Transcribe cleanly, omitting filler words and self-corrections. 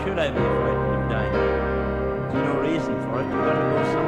should I be frightened of dying? There's no reason for it. You've got to go